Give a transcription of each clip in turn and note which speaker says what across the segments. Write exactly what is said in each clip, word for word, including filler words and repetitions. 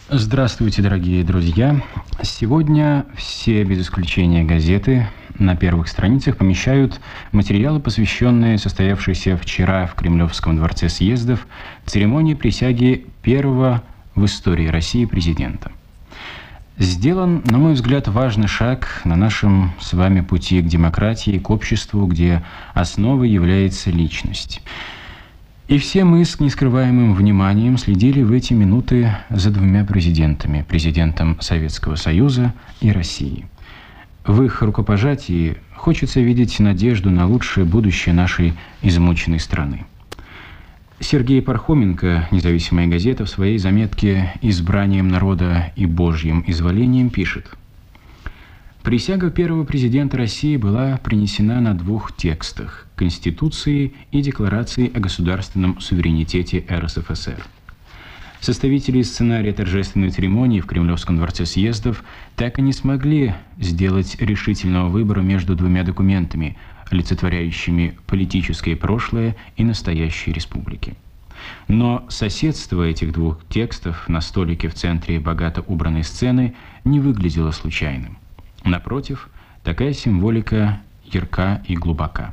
Speaker 1: Здравствуйте, дорогие друзья! Сегодня все, без исключения газеты, на первых страницах помещают материалы, посвященные состоявшейся вчера в Кремлевском дворце съездов церемонии присяги первого в истории России президента. Сделан, на мой взгляд, важный шаг на нашем с вами пути к демократии, к обществу, где основой является личность. И все мы с нескрываемым вниманием следили в эти минуты за двумя президентами, президентом Советского Союза и России. В их рукопожатии хочется видеть надежду на лучшее будущее нашей измученной страны. Сергей Пархоменко, «Независимая газета», в своей заметке «Избранием народа и Божьим изволением» пишет: «Присяга первого президента России была принесена на двух текстах – Конституции и Декларации о государственном суверенитете эр эс эф эс эр. Составители сценария торжественной церемонии в Кремлевском дворце съездов так и не смогли сделать решительного выбора между двумя документами, олицетворяющими политическое прошлое и настоящее республики. Но соседство этих двух текстов на столике в центре богато убранной сцены не выглядело случайным. Напротив, такая символика ярка и глубока.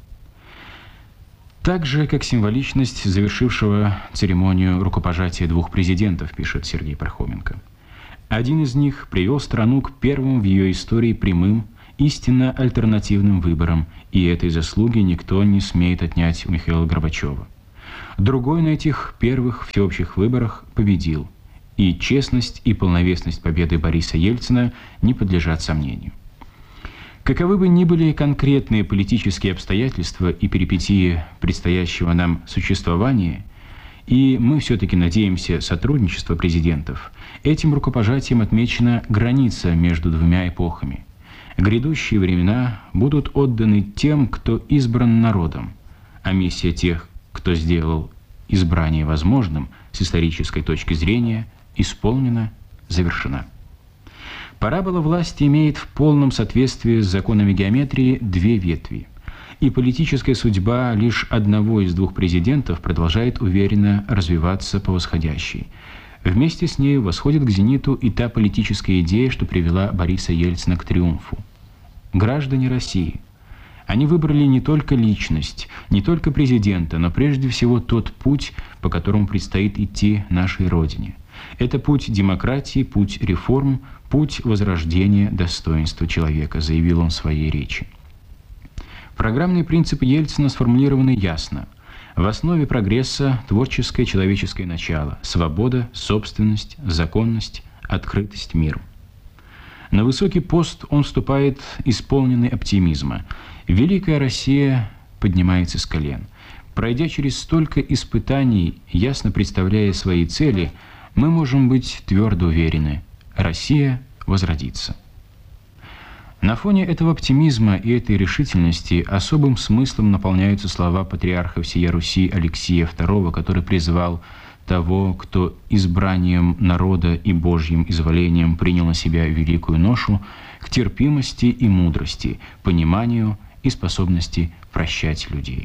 Speaker 1: Так же, как символичность завершившего церемонию рукопожатия двух президентов, пишет Сергей Пархоменко. Один из них привел страну к первым в ее истории прямым, истинно альтернативным выборам, и этой заслуги никто не смеет отнять у Михаила Горбачева. Другой на этих первых всеобщих выборах победил, и честность и полновесность победы Бориса Ельцина не подлежат сомнению. Каковы бы ни были конкретные политические обстоятельства и перипетии предстоящего нам существования, и мы все-таки надеемся сотрудничества президентов, этим рукопожатием отмечена граница между двумя эпохами. Грядущие времена будут отданы тем, кто избран народом, а миссия тех, кто сделал избрание возможным с исторической точки зрения, исполнена, завершена. Парабола власти имеет в полном соответствии с законами геометрии две ветви, и политическая судьба лишь одного из двух президентов продолжает уверенно развиваться по восходящей. Вместе с ней восходит к зениту и та политическая идея, что привела Бориса Ельцина к триумфу. Граждане России. Они выбрали не только личность, не только президента, но прежде всего тот путь, по которому предстоит идти нашей Родине. Это путь демократии, путь реформ, путь возрождения достоинства человека, заявил он в своей речи. Программные принципы Ельцина сформулированы ясно. В основе прогресса творческое человеческое начало, свобода, собственность, законность, открытость миру. На высокий пост он вступает исполненный оптимизма. Великая Россия поднимается с колен. Пройдя через столько испытаний, ясно представляя свои цели, мы можем быть твердо уверены – Россия возродится. На фоне этого оптимизма и этой решительности особым смыслом наполняются слова патриарха всея Руси Алексия второго, который призвал того, кто избранием народа и Божьим изволением принял на себя великую ношу, к терпимости и мудрости, пониманию и способности прощать людей.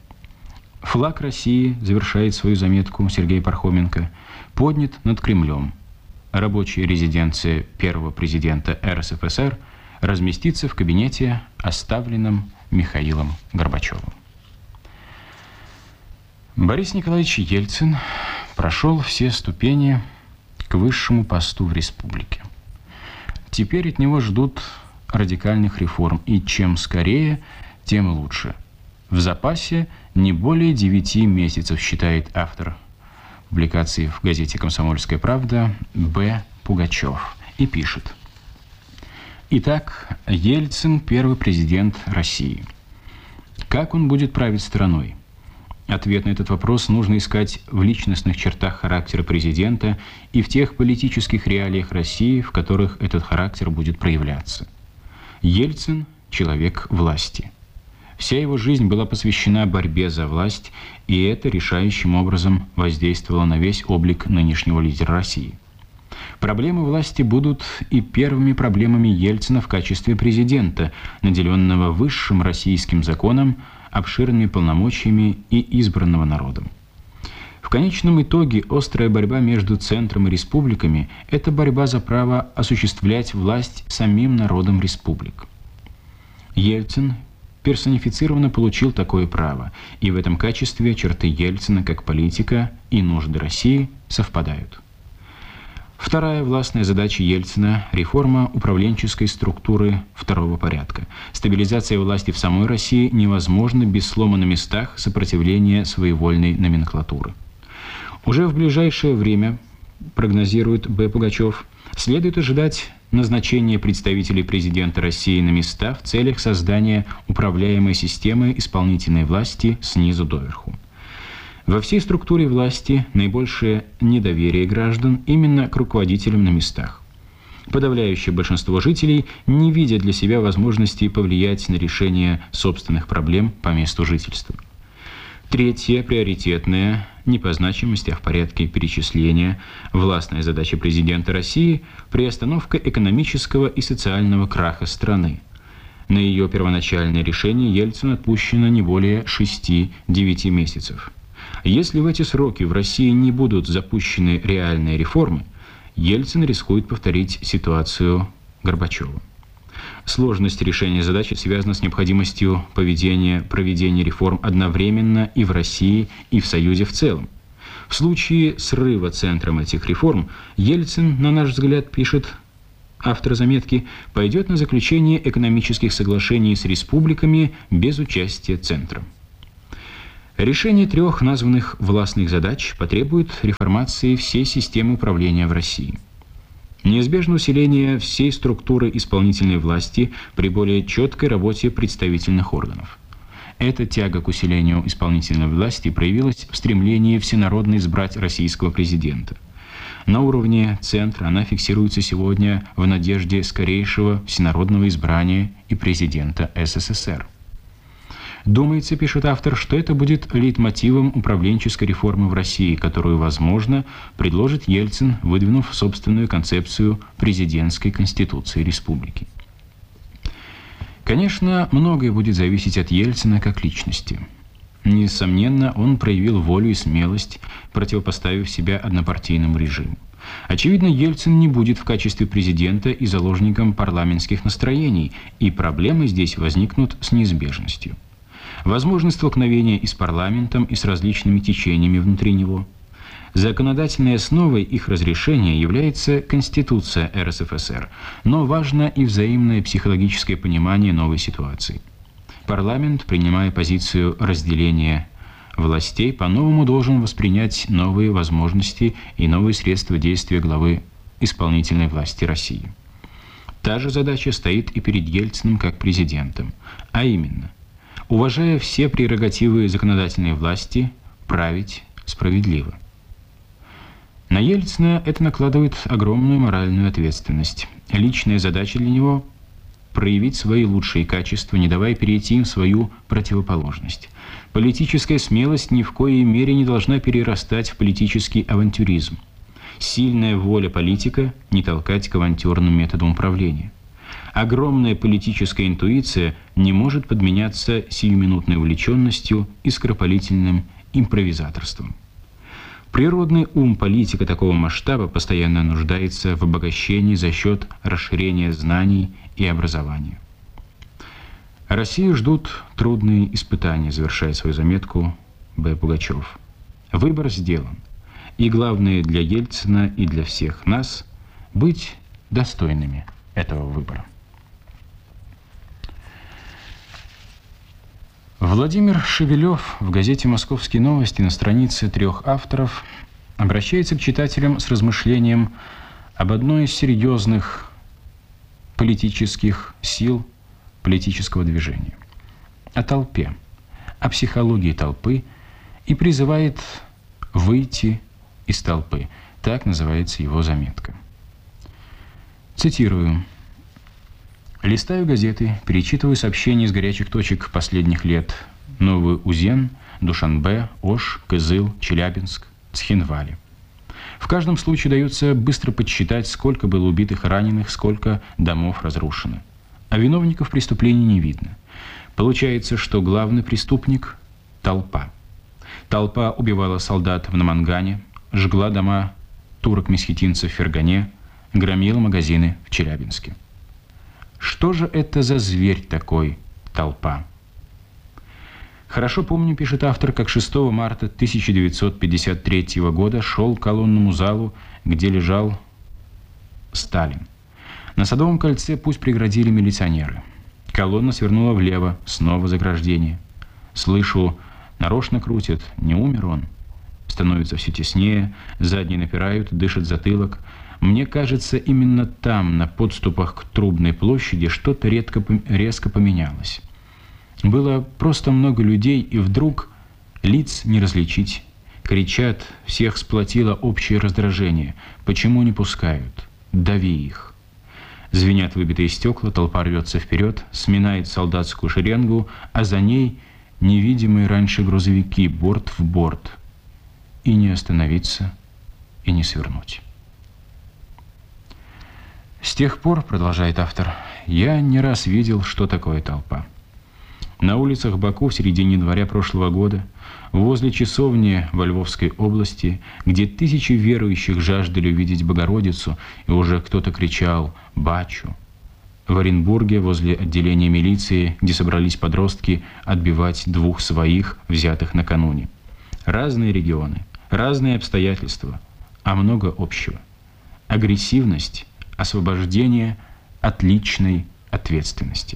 Speaker 1: Флаг России, завершает свою заметку Сергей Пархоменко, поднят над Кремлем. Рабочая резиденция первого президента эр эс эф эс эр разместится в кабинете, оставленном Михаилом Горбачевым. Борис Николаевич Ельцин прошел все ступени к высшему посту в республике. Теперь от него ждут радикальных реформ, и чем скорее, тем лучше. В запасе не более девяти месяцев, считает автор публикации в газете «Комсомольская правда» Б. Пугачев, и пишет: Итак, Ельцин – первый президент России. Как он будет править страной? Ответ на этот вопрос нужно искать в личностных чертах характера президента и в тех политических реалиях России, в которых этот характер будет проявляться. Ельцин – человек власти. Вся его жизнь была посвящена борьбе за власть, и это решающим образом воздействовало на весь облик нынешнего лидера России. Проблемы власти будут и первыми проблемами Ельцина в качестве президента, наделенного высшим российским законом, обширными полномочиями и избранного народом. В В конечном итоге острая борьба между центром и республиками – это борьба за право осуществлять власть самим народом республик. Ельцин персонифицированно получил такое право, и в этом качестве черты Ельцина как политика и нужды России совпадают. Вторая властная задача Ельцина – реформа управленческой структуры второго порядка. Стабилизация власти в самой России невозможна без слома на местах сопротивления своевольной номенклатуры. Уже в ближайшее время, прогнозирует Б. Пугачев, следует ожидать назначения представителей президента России на места в целях создания управляемой системы исполнительной власти снизу доверху. Во всей структуре власти наибольшее недоверие граждан именно к руководителям на местах. Подавляющее большинство жителей не видят для себя возможности повлиять на решение собственных проблем по месту жительства. Третье, приоритетное, не по значимости, а в порядке перечисления, властная задача президента России – приостановка экономического и социального краха страны. На ее первоначальное решение Ельцину отпущено не более шести-девяти месяцев. Если в эти сроки в России не будут запущены реальные реформы, Ельцин рискует повторить ситуацию Горбачева. Сложность решения задачи связана с необходимостью поведения, проведения реформ одновременно и в России, и в Союзе в целом. В случае срыва центром этих реформ Ельцин, на наш взгляд, пишет автор заметки, пойдет на заключение экономических соглашений с республиками без участия центра. Решение трех названных властных задач потребует реформации всей системы управления в России. Неизбежно усиление всей структуры исполнительной власти при более четкой работе представительных органов. Эта тяга к усилению исполнительной власти проявилась в стремлении всенародно избрать российского президента. На уровне центра она фиксируется сегодня в надежде скорейшего всенародного избрания и президента СССР. Думается, пишет автор, что это будет лейтмотивом управленческой реформы в России, которую, возможно, предложит Ельцин, выдвинув собственную концепцию президентской конституции республики. Конечно, многое будет зависеть от Ельцина как личности. Несомненно, он проявил волю и смелость, противопоставив себя однопартийному режиму. Очевидно, Ельцин не будет в качестве президента и заложником парламентских настроений, и проблемы здесь возникнут с неизбежностью. Возможны столкновения и с парламентом, и с различными течениями внутри него. Законодательной основой их разрешения является Конституция эр эс эф эс эр, но важно и взаимное психологическое понимание новой ситуации. Парламент, принимая позицию разделения властей, по-новому должен воспринять новые возможности и новые средства действия главы исполнительной власти России. Та же задача стоит и перед Ельциным как президентом, а именно – уважая все прерогативы законодательной власти, править справедливо. На Ельцина это накладывает огромную моральную ответственность. Личная задача для него – проявить свои лучшие качества, не давая перейти им свою противоположность. Политическая смелость ни в коей мере не должна перерастать в политический авантюризм. Сильная воля политика – не толкать к авантюрным методам управления. Огромная политическая интуиция не может подменяться сиюминутной увлеченностью и скоропалительным импровизаторством. Природный ум политика такого масштаба постоянно нуждается в обогащении за счет расширения знаний и образования. Россию ждут трудные испытания, завершая свою заметку Б. Пугачев. Выбор сделан. И главное для Ельцина и для всех нас – быть достойными этого выбора. Владимир Шевелев в газете «Московские новости» на странице трех авторов обращается к читателям с размышлением об одной из серьезных политических сил политического движения, о толпе, о психологии толпы, и призывает выйти из толпы. Так называется его заметка. Цитирую. Листаю газеты, перечитываю сообщения из горячих точек последних лет. Новый Узен, Душанбе, Ош, Кызыл, Челябинск, Цхинвали. В каждом случае дается быстро подсчитать, сколько было убитых и раненых, сколько домов разрушено. А виновников преступлений не видно. Получается, что главный преступник – толпа. Толпа убивала солдат в Намангане, жгла дома турок-месхетинцев в Фергане, громила магазины в Челябинске. Что же это за зверь такой, толпа? Хорошо помню, пишет автор, как шестого марта тысяча девятьсот пятьдесят третьего года шел к колонному залу, где лежал Сталин. На Садовом кольце пусть преградили милиционеры. Колонна свернула влево, снова заграждение. Слышу, нарочно крутят, не умер он. Становится все теснее, задние напирают, дышит затылок. Мне кажется, именно там, на подступах к Трубной площади, что-то редко, резко поменялось. Было просто много людей, и вдруг лиц не различить. Кричат, всех сплотило общее раздражение. Почему не пускают? Дави их. Звенят выбитые стекла, толпа рвется вперед, сминает солдатскую шеренгу, а за ней невидимые раньше грузовики, борт в борт. И не остановиться, и не свернуть. С тех пор, продолжает автор, я не раз видел, что такое толпа. На улицах Баку в середине января прошлого года, возле часовни во Львовской области, где тысячи верующих жаждали увидеть Богородицу, и уже кто-то кричал «Бачу!». В Оренбурге, возле отделения милиции, где собрались подростки отбивать двух своих, взятых накануне. Разные регионы, разные обстоятельства, а много общего. Агрессивность, освобождение от личной ответственности.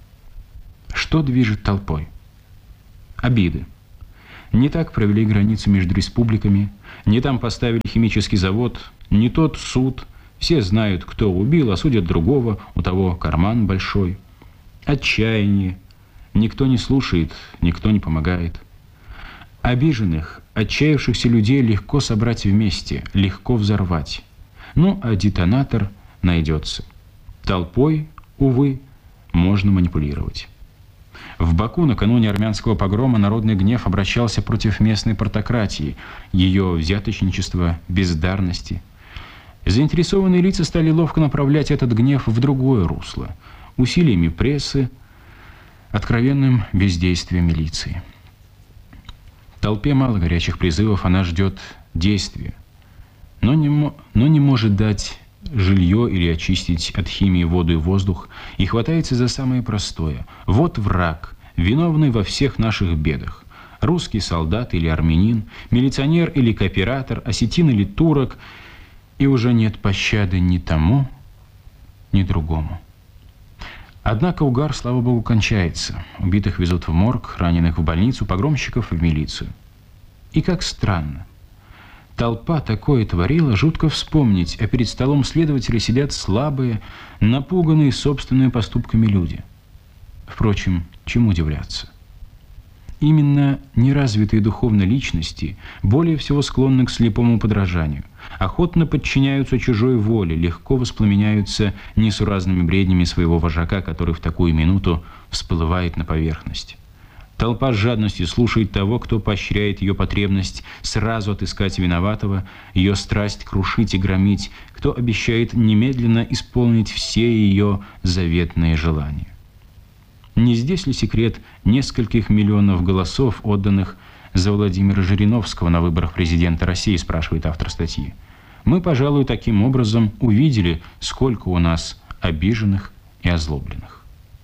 Speaker 1: Что движет толпой? Обиды. Не так провели границу между республиками, не там поставили химический завод, не тот суд. Все знают, кто убил, а судят другого, у того карман большой. Отчаяние. Никто не слушает, никто не помогает. Обиженных, отчаявшихся людей легко собрать вместе, легко взорвать. Ну, а детонатор найдется. Толпой, увы, можно манипулировать. В Баку накануне армянского погрома народный гнев обращался против местной партократии, ее взяточничества, бездарности. Заинтересованные лица стали ловко направлять этот гнев в другое русло, усилиями прессы, откровенным бездействием милиции. Толпе мало горячих призывов, она ждет действия, но не, но не может дать жилье или очистить от химии воду и воздух, и хватается за самое простое. Вот враг, виновный во всех наших бедах. Русский солдат или армянин, милиционер или кооператор, осетин или турок, и уже нет пощады ни тому, ни другому. Однако угар, слава богу, кончается. Убитых везут в морг, раненых в больницу, погромщиков в милицию. И как странно. Толпа такое творила, жутко вспомнить, а перед столом следователя сидят слабые, напуганные собственными поступками люди. Впрочем, чему удивляться? Именно неразвитые духовно личности более всего склонны к слепому подражанию, охотно подчиняются чужой воле, легко воспламеняются несуразными бреднями своего вожака, который в такую минуту всплывает на поверхность. Толпа с жадностью слушает того, кто поощряет ее потребность сразу отыскать виноватого, ее страсть крушить и громить, кто обещает немедленно исполнить все ее заветные желания. Не здесь ли секрет нескольких миллионов голосов, отданных за Владимира Жириновского на выборах президента России, спрашивает автор статьи. Мы, пожалуй, таким образом увидели, сколько у нас обиженных и озлобленных.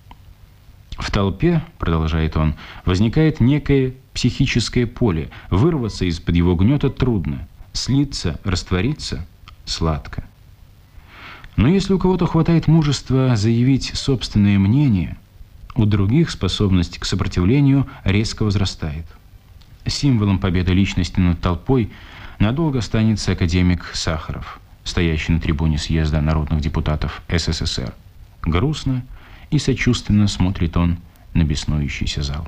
Speaker 1: В толпе, продолжает он, возникает некое психическое поле. Вырваться из-под его гнета трудно. Слиться, раствориться сладко. Но если у кого-то хватает мужества заявить собственное мнение, у других способность к сопротивлению резко возрастает. Символом победы личности над толпой надолго останется академик Сахаров, стоящий на трибуне съезда народных депутатов СССР. Грустно и сочувственно смотрит он на беснующийся зал.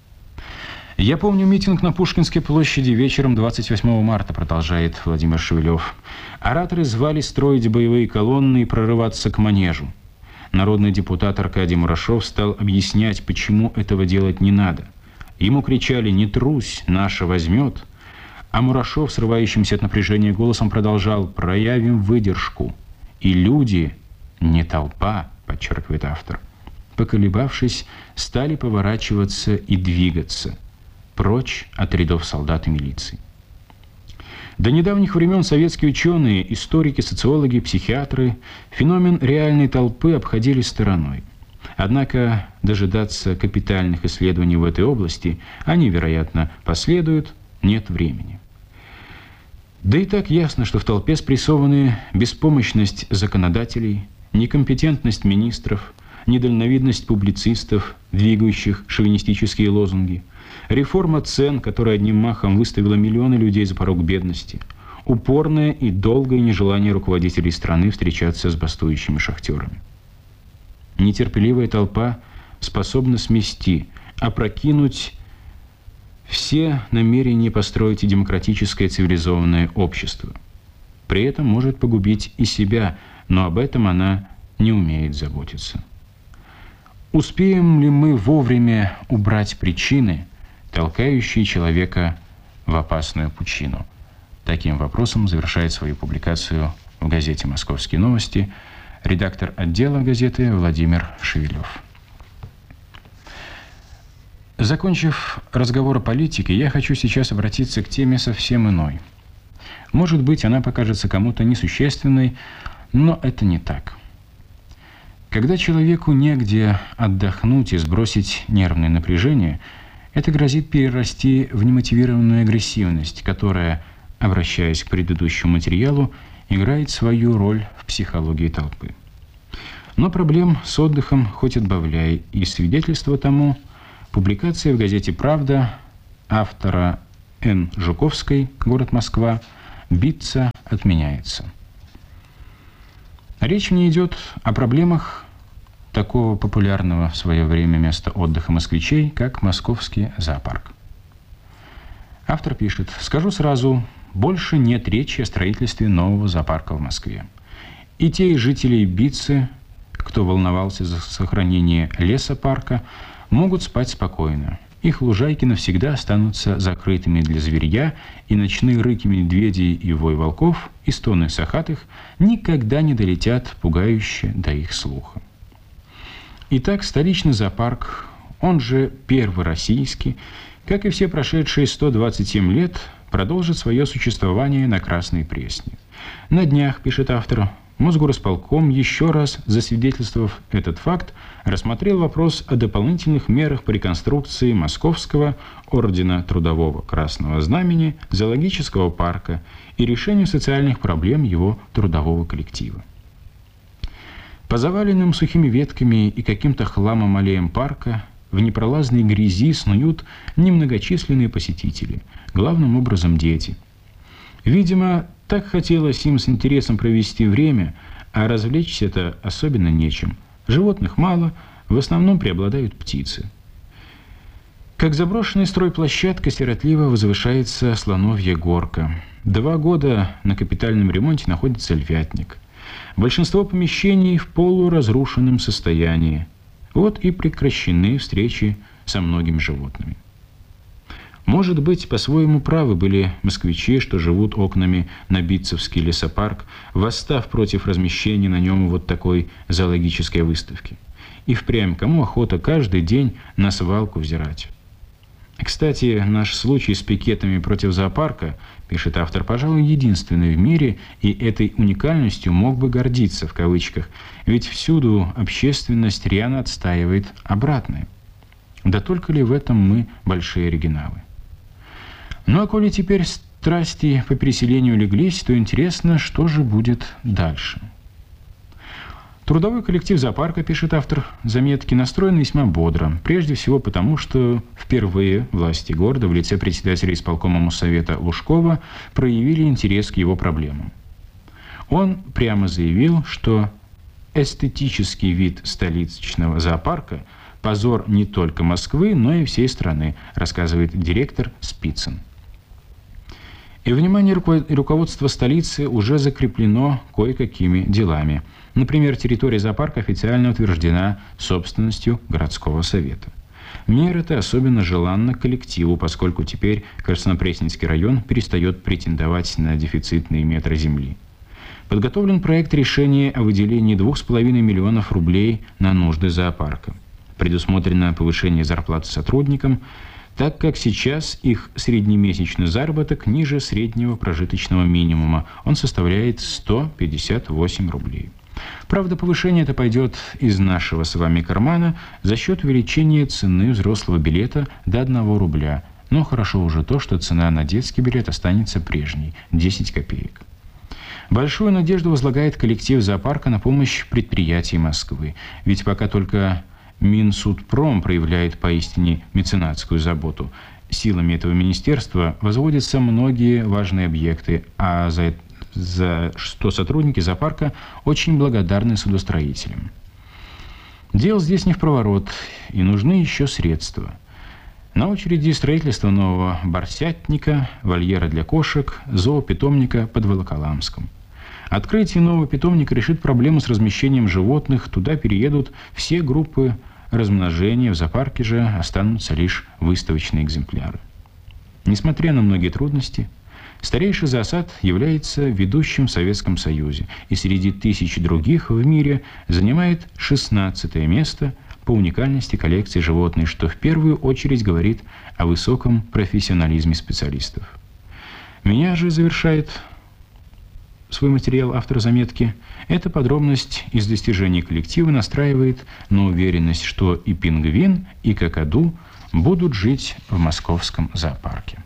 Speaker 1: «Я помню митинг на Пушкинской площади вечером двадцать восьмого марта», продолжает Владимир Шевелев. «Ораторы звали строить боевые колонны и прорываться к манежу. Народный депутат Аркадий Мурашов стал объяснять, почему этого делать не надо. Ему кричали «Не трусь, наша возьмет», а Мурашов, срывающимся от напряжения голосом, продолжал «Проявим выдержку». И люди, не толпа, подчеркивает автор, поколебавшись, стали поворачиваться и двигаться. прочь от рядов солдат и милиции. До недавних времен советские ученые, историки, социологи, психиатры феномен реальной толпы обходили стороной. Однако дожидаться капитальных исследований в этой области, они, вероятно, последуют, нет времени. Да и так ясно, что в толпе спрессованы беспомощность законодателей, некомпетентность министров, недальновидность публицистов, двигающих шовинистические лозунги, реформа цен, которая одним махом выставила миллионы людей за порог бедности, упорное и долгое нежелание руководителей страны встречаться с бастующими шахтерами. Нетерпеливая толпа способна смести, опрокинуть все намерения построить демократическое цивилизованное общество. При этом может погубить и себя, но об этом она не умеет заботиться. Успеем ли мы вовремя убрать причины, толкающие человека в опасную пучину? Таким вопросом завершает свою публикацию в газете «Московские новости» редактор отдела газеты Владимир Шевелев. Закончив разговор о политике, я хочу сейчас обратиться к теме совсем иной. Может быть, она покажется кому-то несущественной, но это не так. Когда человеку негде отдохнуть и сбросить нервное напряжение, это грозит перерасти в немотивированную агрессивность, которая, обращаясь к предыдущему материалу, играет свою роль в психологии толпы. Но проблем с отдыхом хоть отбавляй, и свидетельство тому публикация в газете «Правда» автора Н. Жуковской, город Москва, «Биться отменяется». Речь не идет о проблемах такого популярного в свое время места отдыха москвичей, как московский зоопарк. Автор пишет: «Скажу сразу, больше нет речи о строительстве нового зоопарка в Москве. И те из жителей Битцы, кто волновался за сохранение лесопарка, могут спать спокойно. Их лужайки навсегда останутся закрытыми для зверья, и ночные рыки медведей и вой волков, и стоны сахатых никогда не долетят пугающе до их слуха». Итак, столичный зоопарк, он же первый российский, как и все прошедшие сто двадцать семь лет, продолжит свое существование на Красной Пресне. На днях, пишет автор, Мосгорисполком, еще раз засвидетельствовав этот факт, рассмотрел вопрос о дополнительных мерах по реконструкции Московского ордена Трудового Красного Знамени зоологического парка и решению социальных проблем его трудового коллектива. По заваленным сухими ветками и каким-то хламом аллеям парка в непролазной грязи снуют немногочисленные посетители, главным образом дети. Видимо, так хотелось им с интересом провести время, а развлечься-то особенно нечем. Животных мало, в основном преобладают птицы. Как заброшенная стройплощадка сиротливо возвышается Слоновья горка. Два года на капитальном ремонте находится львятник. Большинство помещений в полуразрушенном состоянии. Вот и прекращены встречи со многими животными. Может быть, по-своему правы были москвичи, что живут окнами на Битцевский лесопарк, восстав против размещения на нем вот такой зоологической выставки. И впрямь, кому охота каждый день на свалку взирать? Кстати, наш случай с пикетами против зоопарка, пишет автор, пожалуй, единственный в мире, и этой уникальностью мог бы гордиться в кавычках, ведь всюду общественность рьяно отстаивает обратное. Да только ли в этом мы большие оригиналы? Ну а коли теперь страсти по переселению леглись, то интересно, что же будет дальше. Трудовой коллектив зоопарка, пишет автор заметки, настроен весьма бодро. Прежде всего потому, что впервые власти города в лице председателя исполкома Моссовета Лужкова проявили интерес к его проблемам. Он прямо заявил, что эстетический вид столичного зоопарка – позор не только Москвы, но и всей страны, рассказывает директор Спицын. И внимание руководства столицы уже закреплено кое-какими делами. Например, территория зоопарка официально утверждена собственностью городского совета. Мера эта особенно желанна коллективу, поскольку теперь Краснопресненский район перестает претендовать на дефицитные метры земли. Подготовлен проект решения о выделении двух с половиной миллионов рублей на нужды зоопарка. Предусмотрено повышение зарплаты сотрудникам, так как сейчас их среднемесячный заработок ниже среднего прожиточного минимума. Он составляет сто пятьдесят восемь рублей. Правда, повышение это пойдет из нашего с вами кармана за счет увеличения цены взрослого билета до одного рубля. Но хорошо уже то, что цена на детский билет останется прежней – десять копеек. Большую надежду возлагает коллектив зоопарка на помощь предприятий Москвы. Ведь пока только Минсудпром проявляет поистине меценатскую заботу. Силами этого министерства возводятся многие важные объекты, а за, за что сотрудники зоопарка очень благодарны судостроителям. Дело здесь не в проворот, и нужны еще средства. На очереди строительство нового барсятника, вольера для кошек, зоопитомника под Волоколамском. Открытие нового питомника решит проблему с размещением животных. Туда переедут все группы размножения, в зоопарке же останутся лишь выставочные экземпляры. Несмотря на многие трудности, старейший зоосад является ведущим в Советском Союзе и среди тысяч других в мире занимает шестнадцатое место по уникальности коллекции животных, что в первую очередь говорит о высоком профессионализме специалистов. Меня же завершает свой материал автор заметки. Эта подробность из достижений коллектива настраивает на уверенность, что и пингвин, и какаду будут жить в московском зоопарке.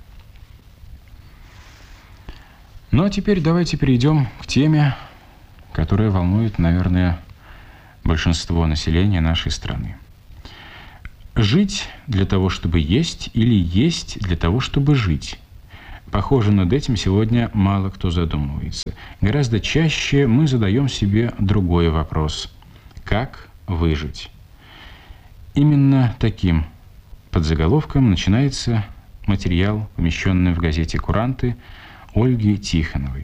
Speaker 1: Ну а теперь давайте перейдем к теме, которая волнует, наверное, большинство населения нашей страны. Жить для того, чтобы есть, или есть для того, чтобы жить? Похоже, над этим сегодня мало кто задумывается. Гораздо чаще мы задаем себе другой вопрос. Как выжить? Именно таким подзаголовком начинается материал, помещенный в газете «Куранты» Ольги Тихоновой.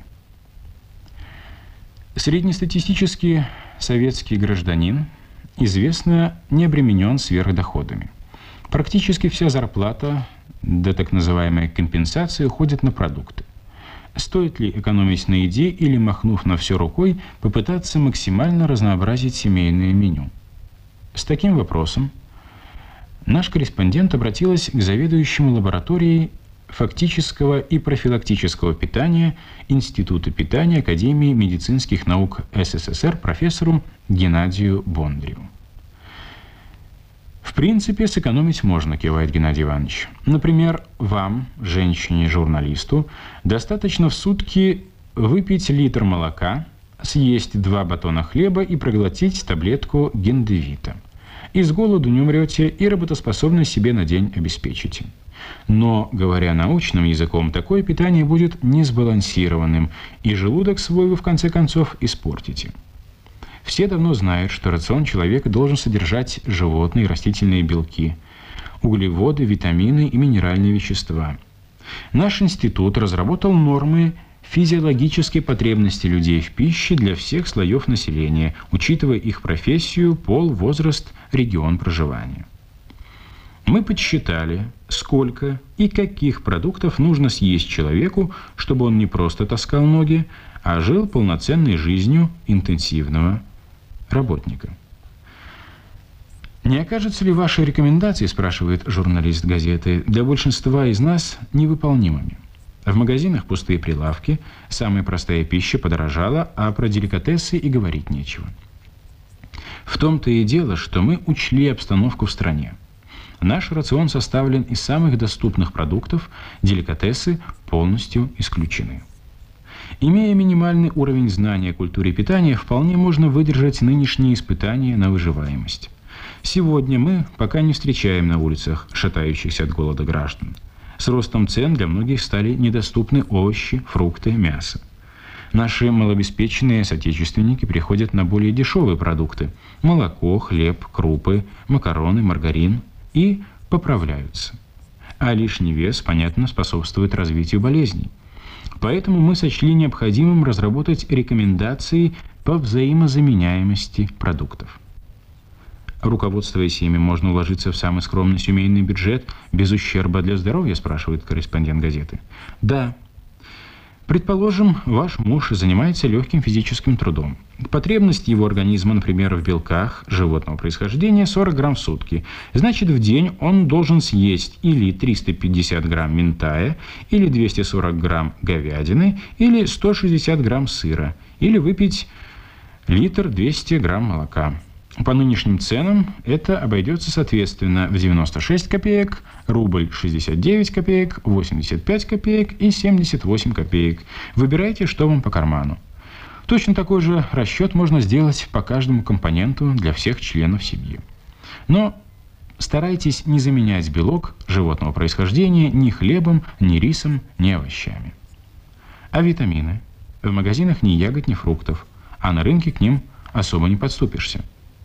Speaker 1: Среднестатистический советский гражданин, известно, не обременен сверхдоходами. Практически вся зарплата до так называемой компенсации уходит на продукты. Стоит ли экономить на еде или, махнув на все рукой, попытаться максимально разнообразить семейное меню? С таким вопросом наш корреспондент обратилась к заведующему лабораторией фактического и профилактического питания Института питания Академии медицинских наук СССР профессору Геннадию Бондареву. В принципе, сэкономить можно, кивает Геннадий Иванович. Например, вам, женщине-журналисту, достаточно в сутки выпить литр молока, съесть два батона хлеба и проглотить таблетку гендевита. И с голоду не умрете, и работоспособность себе на день обеспечите. Но, говоря научным языком, такое питание будет несбалансированным, и желудок свой вы в конце концов испортите. Все давно знают, что рацион человека должен содержать животные и растительные белки, углеводы, витамины и минеральные вещества. Наш институт разработал нормы физиологической потребности людей в пище для всех слоев населения, учитывая их профессию, пол, возраст, регион проживания. Мы подсчитали, сколько и каких продуктов нужно съесть человеку, чтобы он не просто таскал ноги, а жил полноценной жизнью интенсивного работника. «Не окажутся ли ваши рекомендации, — спрашивает журналист газеты, — для большинства из нас невыполнимыми? В магазинах пустые прилавки, самая простая пища подорожала, а про деликатесы и говорить нечего. В том-то и дело, что мы учли обстановку в стране. Наш рацион составлен из самых доступных продуктов, деликатесы полностью исключены. Имея минимальный уровень знания о культуре питания, вполне можно выдержать нынешние испытания на выживаемость. Сегодня мы пока не встречаем на улицах шатающихся от голода граждан. С ростом цен для многих стали недоступны овощи, фрукты, мясо. Наши малообеспеченные соотечественники переходят на более дешевые продукты – молоко, хлеб, крупы, макароны, маргарин – и поправляются. А лишний вес, понятно, способствует развитию болезней. Поэтому мы сочли необходимым разработать рекомендации по взаимозаменяемости продуктов. Руководствуясь ими, можно уложиться в самый скромный семейный бюджет без ущерба для здоровья, спрашивает корреспондент газеты. Да. Предположим, ваш муж занимается легким физическим трудом. Потребность его организма, например, в белках животного происхождения сорок грамм в сутки. Значит, в день он должен съесть или триста пятьдесят грамм минтая, или двести сорок грамм говядины, или сто шестьдесят грамм сыра, или выпить литр двести грамм молока. По нынешним ценам это обойдется соответственно в девяносто шесть копеек, рубль шестьдесят девять копеек, восемьдесят пять копеек и семьдесят восемь копеек. Выбирайте, что вам по карману. Точно такой же расчет можно сделать по каждому компоненту для всех членов семьи. Но старайтесь не заменять белок животного происхождения ни хлебом, ни рисом, ни овощами. А витамины? В магазинах ни ягод, ни фруктов, а на рынке к ним особо не подступишься.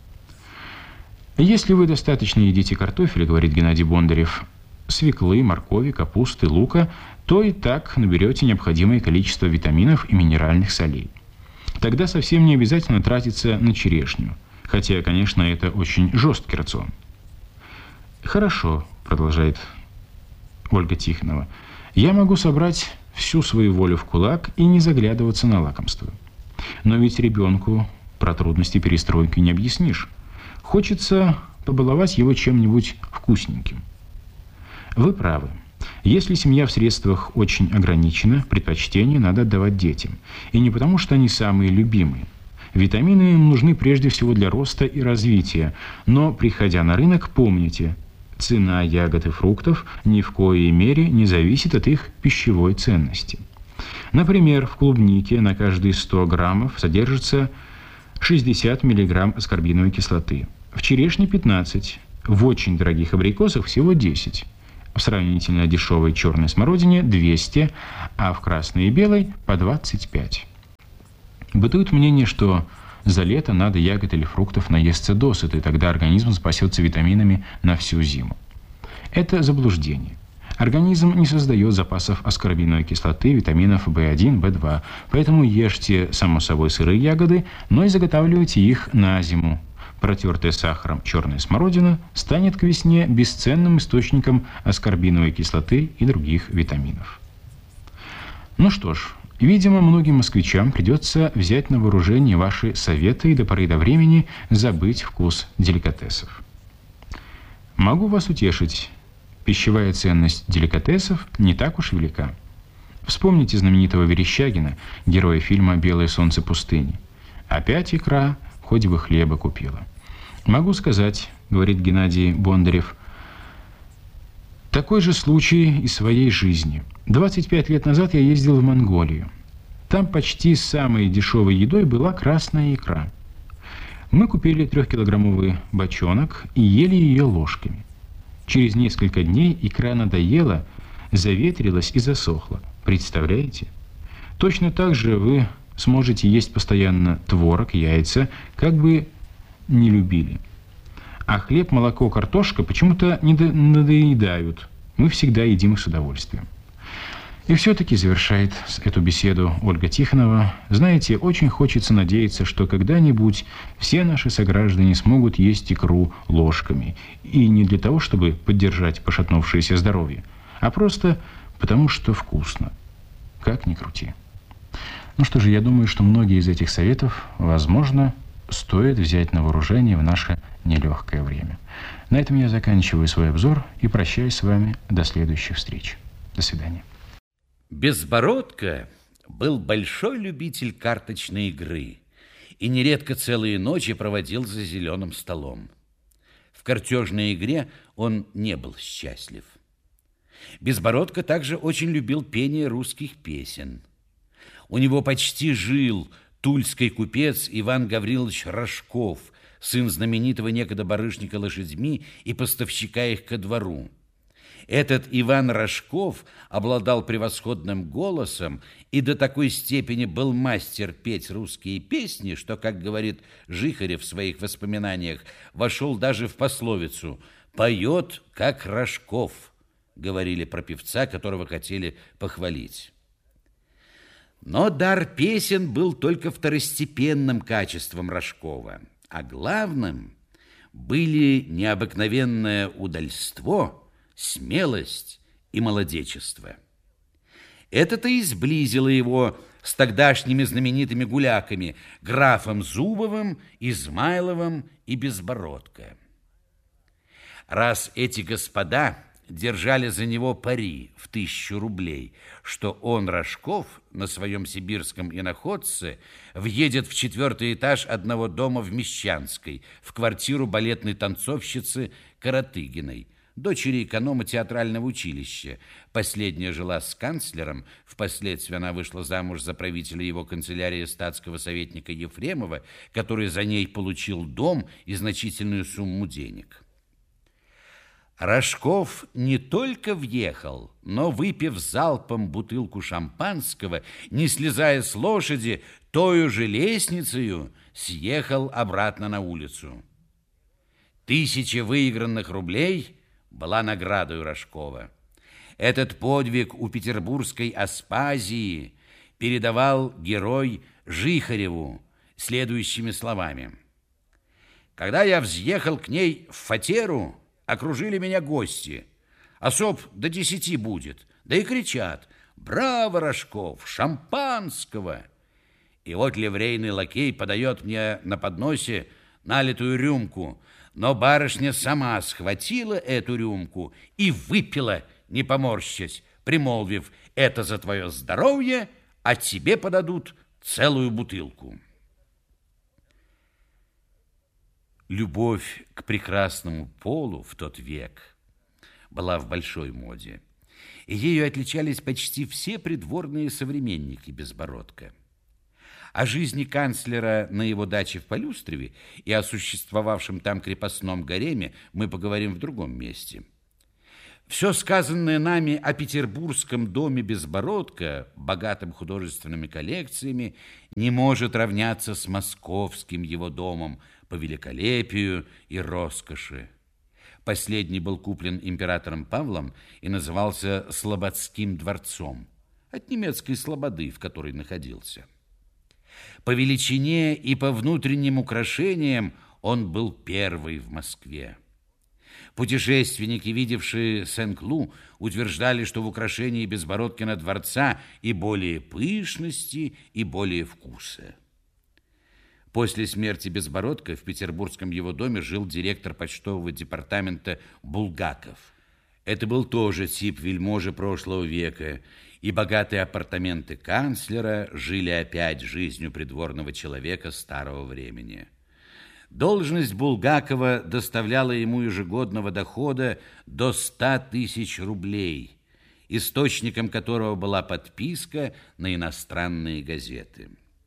Speaker 1: Если вы достаточно едите картофеля, говорит Геннадий Бондарев, свеклы, моркови, капусты, лука, то и так наберете необходимое количество витаминов и минеральных солей. Тогда совсем не обязательно тратиться на черешню, хотя, конечно, это очень жесткий рацион. Хорошо, продолжает Ольга Тихонова, я могу собрать всю свою волю в кулак и не заглядываться на лакомство. Но ведь ребенку про трудности перестройки не объяснишь. Хочется побаловать его чем-нибудь вкусненьким. Вы правы. Если семья в средствах очень ограничена, предпочтение надо отдавать детям. И не потому, что они самые любимые. Витамины им нужны прежде всего для роста и развития. Но, приходя на рынок, помните, цена ягод и фруктов ни в коей мере не зависит от их пищевой ценности. Например, в клубнике на каждые сто граммов содержится шестьдесят миллиграмм аскорбиновой кислоты, в черешне пятнадцать, в очень дорогих абрикосах всего десять, в сравнительно дешевой черной смородине двести, а в красной и белой по двадцать пять. Бытует мнение, что за лето надо ягод или фруктов наесться досыта, и тогда организм спасется витаминами на всю зиму. Это заблуждение. Организм не создает запасов аскорбиновой кислоты, витаминов вэ один, вэ два, поэтому ешьте, само собой, сырые ягоды, но и заготавливайте их на зиму. Протертая сахаром черная смородина станет к весне бесценным источником аскорбиновой кислоты и других витаминов. Ну что ж, видимо, многим москвичам придется взять на вооружение ваши советы и до поры до времени забыть вкус деликатесов. Могу вас утешить. Пищевая ценность деликатесов не так уж велика. Вспомните знаменитого Верещагина, героя фильма «Белое солнце пустыни». «Опять икра, хоть бы хлеба купила». Могу сказать, говорит Геннадий Бондарев, такой же случай из своей жизни. двадцать пять лет назад я ездил в Монголию. Там почти самой дешевой едой была красная икра. Мы купили трехкилограммовый бочонок и ели ее ложками. Через несколько дней икра надоела, заветрилась и засохла. Представляете? Точно так же вы сможете есть постоянно творог, яйца, как бы не любили. А хлеб, молоко, картошка почему-то не надоедают. Мы всегда едим их с удовольствием. И все-таки завершает эту беседу Ольга Тихонова. Знаете, очень хочется надеяться, что когда-нибудь все наши сограждане смогут есть икру ложками. И не для того, чтобы поддержать пошатнувшееся здоровье, а просто потому, что вкусно. Как ни крути. Ну что же, я думаю, что многие из этих советов, возможно, стоит взять на вооружение в наше нелегкое время. На этом я заканчиваю свой обзор и прощаюсь с вами до следующих встреч. До свидания.
Speaker 2: Безбородко был большой любитель карточной игры и нередко целые ночи проводил за зеленым столом. В картежной игре он не был счастлив. Безбородко также очень любил пение русских песен. У него почти жил тульский купец Иван Гаврилович Рожков, сын знаменитого некогда барышника лошадьми и поставщика их ко двору. Этот Иван Рожков обладал превосходным голосом и до такой степени был мастер петь русские песни, что, как говорит Жихарев в своих воспоминаниях, вошел даже в пословицу «поет, как Рожков», говорили про певца, которого хотели похвалить. Но дар песен был только второстепенным качеством Рожкова, а главным были необыкновенное удальство, смелость и молодечество. Это-то и сблизило его с тогдашними знаменитыми гуляками графом Зубовым, Измайловым и Безбородко. Раз эти господа держали за него пари в тысячу рублей, что он, Рожков, на своем сибирском иноходце въедет в четвертый этаж одного дома в Мещанской, в квартиру балетной танцовщицы Каратыгиной, дочери эконома театрального училища. Последняя жила с канцлером, впоследствии она вышла замуж за правителя его канцелярии статского советника Ефремова, который за ней получил дом и значительную сумму денег. Рожков не только въехал, но, выпив залпом бутылку шампанского, не слезая с лошади, тою же лестницею съехал обратно на улицу. Тысяча выигранных рублей была наградой у Рожкова. Этот подвиг у петербургской Аспазии передавал герой Жихареву следующими словами. «Когда я взъехал к ней в фатеру, окружили меня гости. Особ до десяти будет. Да и кричат: «Браво, Рожков! Шампанского!» И вот ливрейный лакей подает мне на подносе налитую рюмку, но барышня сама схватила эту рюмку и выпила, не поморщась, примолвив: «Это за твое здоровье, а тебе подадут целую бутылку». Любовь к прекрасному полу в тот век была в большой моде, и ею отличались почти все придворные современники Безбородко. О жизни канцлера на его даче в Полюстрове и о существовавшем там крепостном гареме мы поговорим в другом месте. Все сказанное нами о петербургском доме Безбородко, богатым художественными коллекциями, не может равняться с московским его домом по великолепию и роскоши. Последний был куплен императором Павлом и назывался Слободским дворцом, от немецкой слободы, в которой находился. По величине и по внутренним украшениям он был первый в Москве. Путешественники, видевшие Сен-Клу, утверждали, что в украшении Безбородкина дворца и более пышности, и более вкуса. После смерти Безбородко в петербургском его доме жил директор почтового департамента Булгаков. Это был тоже тип вельможи прошлого века, и богатые апартаменты канцлера жили опять жизнью придворного человека старого времени. Должность Булгакова доставляла ему ежегодного дохода до ста тысяч рублей, источником которого была подписка на иностранные газеты.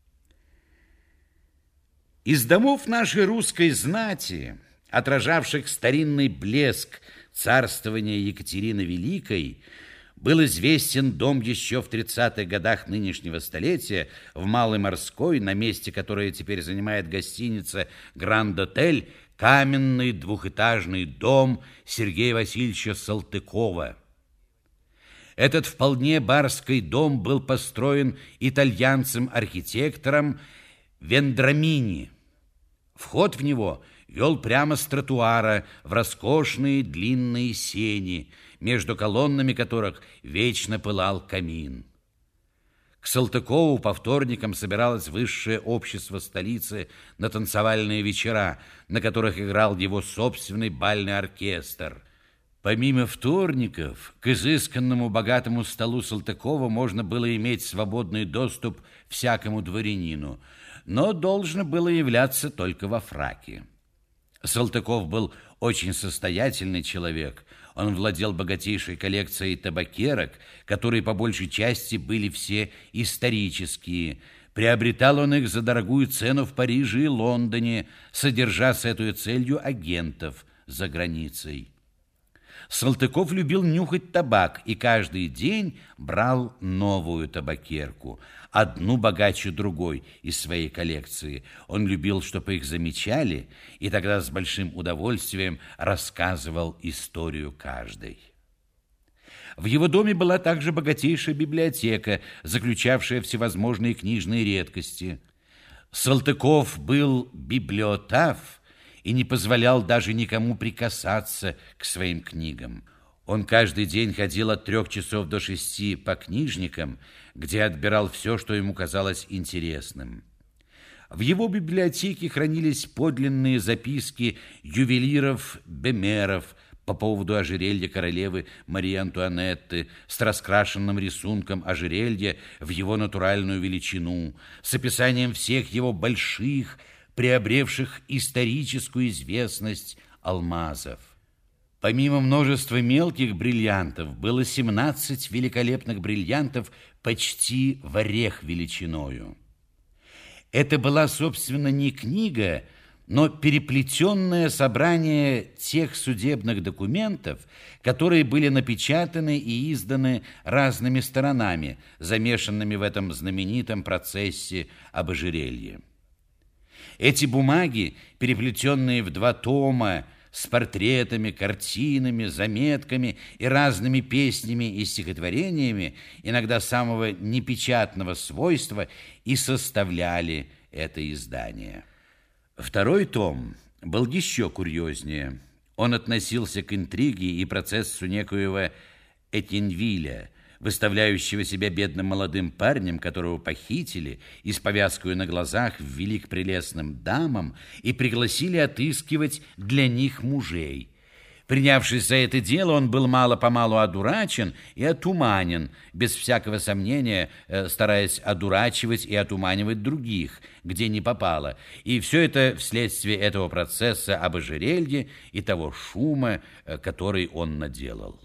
Speaker 2: Из домов нашей русской знати, отражавших старинный блеск царствования Екатерины Великой, был известен дом еще в тридцатых годах нынешнего столетия в Малой Морской, на месте, которое теперь занимает гостиница «Гранд-отель», каменный двухэтажный дом Сергея Васильевича Салтыкова. Этот вполне барский дом был построен итальянцем-архитектором Вендрамини. Вход в него вел прямо с тротуара в роскошные длинные сени, между колоннами которых вечно пылал камин. К Салтыкову по вторникам собиралось высшее общество столицы на танцевальные вечера, на которых играл его собственный бальный оркестр. Помимо вторников, к изысканному богатому столу Салтыкова можно было иметь свободный доступ всякому дворянину, но должно было являться только во фраке. Салтыков был очень состоятельный человек. Он владел богатейшей коллекцией табакерок, которые по большей части были все исторические. Приобретал он их за дорогую цену в Париже и Лондоне, содержа с этой целью агентов за границей. Салтыков любил нюхать табак и каждый день брал новую табакерку, одну богаче другой из своей коллекции. Он любил, чтобы их замечали, и тогда с большим удовольствием рассказывал историю каждой. В его доме была также богатейшая библиотека, заключавшая всевозможные книжные редкости. Салтыков был библиотаф и не позволял даже никому прикасаться к своим книгам. Он каждый день ходил от трех часов до шести по книжникам, где отбирал все, что ему казалось интересным. В его библиотеке хранились подлинные записки ювелиров-бемеров по поводу ожерелья королевы Марии Антуанетты с раскрашенным рисунком ожерелья в его натуральную величину, с описанием всех его больших, приобревших историческую известность алмазов. Помимо множества мелких бриллиантов, было семнадцать великолепных бриллиантов почти в орех величиною. Это была, собственно, не книга, но переплетенное собрание тех судебных документов, которые были напечатаны и изданы разными сторонами, замешанными в этом знаменитом процессе об ожерелье. Эти бумаги, переплетенные в два тома, с портретами, картинами, заметками и разными песнями и стихотворениями, иногда самого непечатного свойства, и составляли это издание. Второй том был еще курьезнее. Он относился к интриге и процессу некоего Этьенвиля, выставляющего себя бедным молодым парнем, которого похитили и с повязкой на глазах ввели к прелестным дамам и пригласили отыскивать для них мужей. Принявшись за это дело, он был мало-помалу одурачен и отуманен, без всякого сомнения, стараясь одурачивать и отуманивать других, где не попало. И все это вследствие этого процесса об ожерелье и того шума, который он наделал.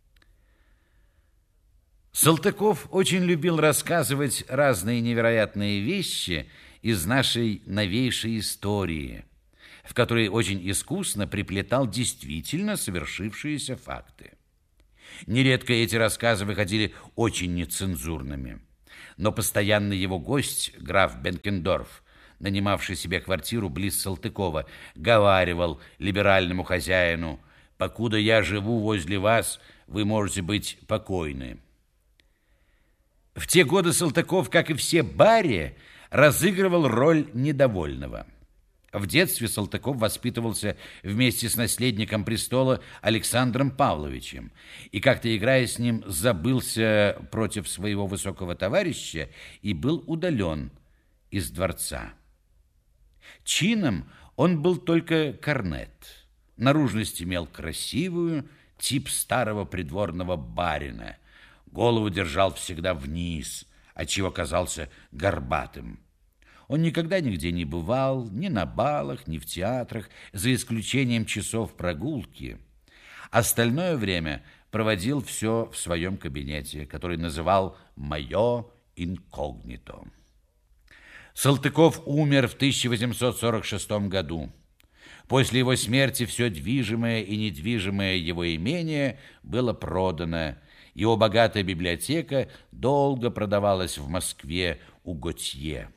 Speaker 2: Салтыков очень любил рассказывать разные невероятные вещи из нашей новейшей истории, в которой очень искусно приплетал действительно совершившиеся факты. Нередко эти рассказы выходили очень нецензурными, но постоянный его гость, граф Бенкендорф, нанимавший себе квартиру близ Салтыкова, говаривал либеральному хозяину: «Покуда я живу возле вас, вы можете быть покойны». В те годы Салтыков, как и все бари, разыгрывал роль недовольного. В детстве Салтыков воспитывался вместе с наследником престола Александром Павловичем и, как-то играя с ним, забылся против своего высокого товарища и был удален из дворца. Чином он был только корнет. Наружность имел красивую, тип старого придворного барина. Голову держал всегда вниз, отчего казался горбатым. Он никогда нигде не бывал, ни на балах, ни в театрах, за исключением часов прогулки. Остальное время проводил все в своем кабинете, который называл «моё инкогнито». Салтыков умер в тысяча восемьсот сорок шестом году. После его смерти все движимое и недвижимое его имение было продано. Его богатая библиотека долго продавалась в Москве у Готье.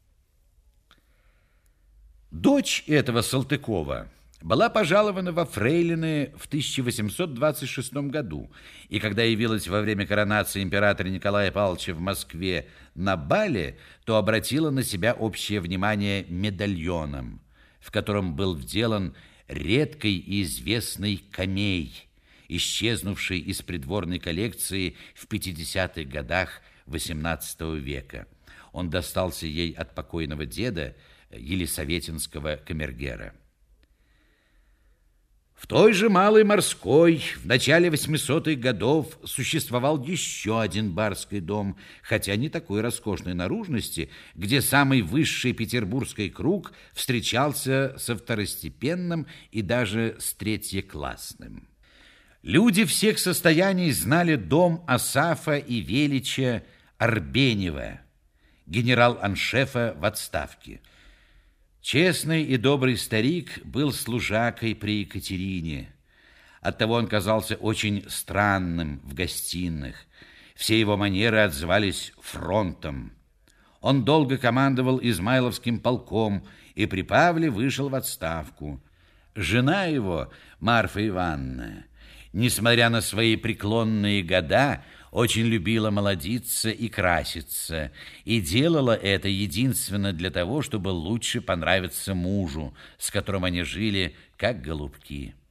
Speaker 2: Дочь этого Салтыкова была пожалована во фрейлины в тысяча восемьсот двадцать шестом году, и когда явилась во время коронации императора Николая Павловича в Москве на бале, то обратила на себя общее внимание медальоном, в котором был вделан редкий и известный камей, исчезнувший из придворной коллекции в пятидесятых годах восемнадцатого века. Он достался ей от покойного деда, елисаветинского камергера. В той же Малой Морской в начале восьмисотых годов существовал еще один барский дом, хотя не такой роскошной наружности, где самый высший петербургский круг встречался со второстепенным и даже с третьеклассным. Люди всех состояний знали дом Асафа и Велича Арбенева, генерал-аншефа в отставке. Честный и добрый старик был служакой при Екатерине. Оттого он казался очень странным в гостиных. Все его манеры отзывались фронтом. Он долго командовал Измайловским полком и при Павле вышел в отставку. Жена его, Марфа Ивановна, несмотря на свои преклонные года, очень любила молодиться и краситься, и делала это единственно для того, чтобы лучше понравиться мужу, с которым они жили как голубки.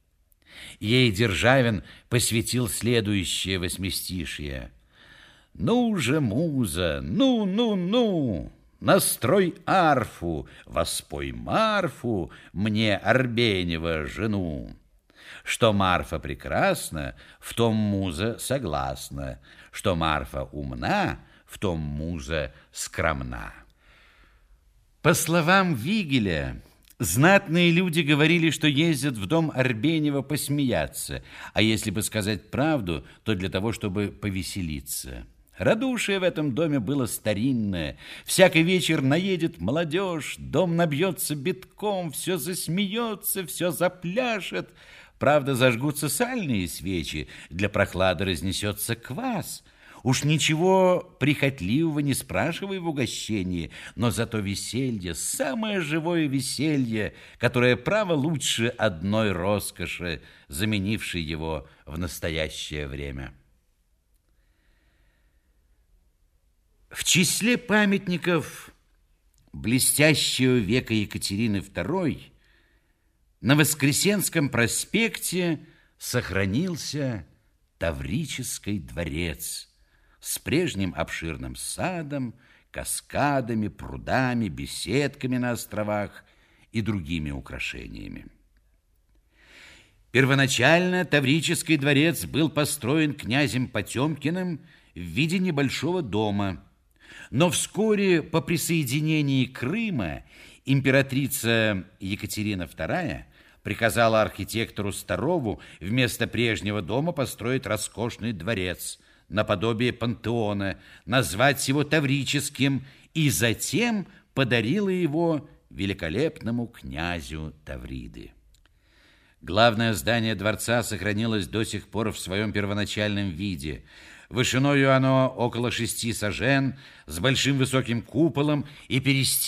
Speaker 2: Ей Державин посвятил следующее восьмистишье. «Ну же, муза, ну, ну, ну, настрой арфу, воспой Марфу, мне Арбенева жену. Что Марфа прекрасна, в том муза согласна, что Марфа умна, в том муза скромна». По словам Вигеля, знатные люди говорили, что ездят в дом Арбенева посмеяться, а если бы сказать правду, то для того, чтобы повеселиться. Радушие в этом доме было старинное. Всякий вечер наедет молодежь, дом набьется битком, все засмеется, все запляшет. Правда, зажгутся сальные свечи, для прохлады разнесется квас. Уж ничего прихотливого не спрашивай в угощении, но зато веселье, самое живое веселье, которое, право, лучше одной роскоши, заменившей его в настоящее время. В числе памятников блестящего века Екатерины второй на Воскресенском проспекте сохранился Таврический дворец с прежним обширным садом, каскадами, прудами, беседками на островах и другими украшениями. Первоначально Таврический дворец был построен князем Потемкиным в виде небольшого дома, но вскоре по присоединении Крыма императрица Екатерина вторая приказала архитектору Старову вместо прежнего дома построить роскошный дворец наподобие пантеона, назвать его Таврическим, и затем подарила его великолепному князю Тавриды. Главное здание дворца сохранилось до сих пор в своем первоначальном виде. Вышиною оно около шести сажен, с большим высоким куполом и перестилом